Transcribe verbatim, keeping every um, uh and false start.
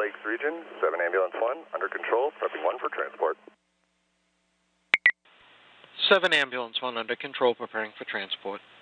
Lakes region, seven Ambulance one, under control, prepping one for transport. seven Ambulance one, under control, preparing for transport.